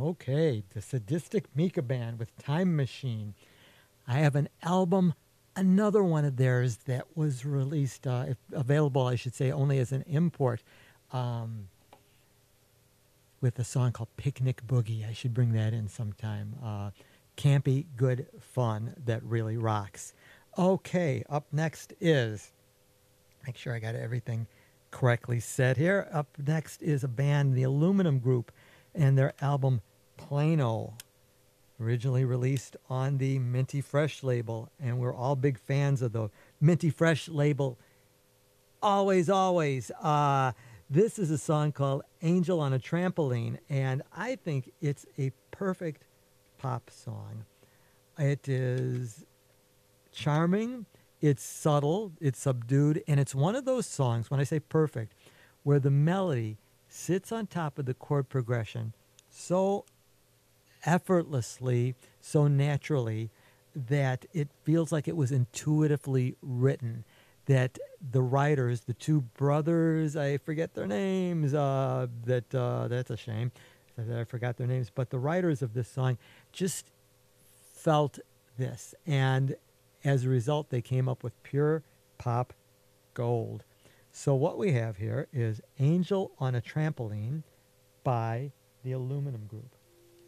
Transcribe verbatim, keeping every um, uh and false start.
Okay, the Sadistic Mika Band with Time Machine. I have an album, another one of theirs that was released, uh, if available, I should say, only as an import, um, with a song called Picnic Boogie. I should bring that in sometime. Uh, campy, good fun that really rocks. Okay, up next is, make sure I got everything correctly said here. Up next is a band, the Aluminum Group, and their album Plano, originally released on the Minty Fresh label, and we're all big fans of the Minty Fresh label. Always, always. Uh, this is a song called Angel on a Trampoline, and I think it's a perfect pop song. It is charming, it's subtle, it's subdued, and it's one of those songs, when I say perfect, where the melody sits on top of the chord progression so effortlessly, so naturally, that it feels like it was intuitively written. That the writers, the two brothers, I forget their names, uh, that uh, that's a shame that I forgot their names, but the writers of this song just felt this, and as a result, they came up with pure pop gold. So what we have here is Angel on a Trampoline by the Aluminum Group.